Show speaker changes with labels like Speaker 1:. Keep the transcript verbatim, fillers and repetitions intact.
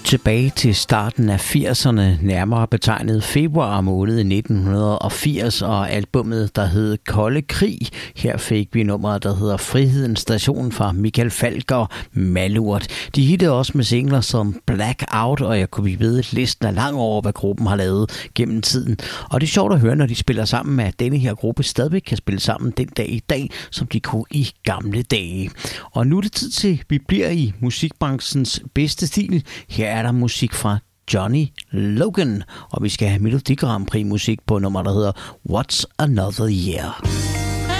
Speaker 1: tilbage til starten af firserne, nærmere betegnet februar måned nitten firs, og albummet, der hed Kolde Krig. Her fik vi nummeret, der hedder Frihedens Station fra Michael Falch og Malurt. De hittede også med singler som Blackout, og jeg kunne blive ved, listen er lang over, hvad gruppen har lavet gennem tiden. Og det er sjovt at høre, når de spiller sammen med denne her gruppe, stadigvæk kan spille sammen den dag i dag, som de kunne i gamle dage. Og nu er det tid til, at vi bliver i musikbranchens bedste stil. Her er der musik fra Johnny Logan, og vi skal have Melodi Grand Prix musik på nummer, der hedder What's Another Year.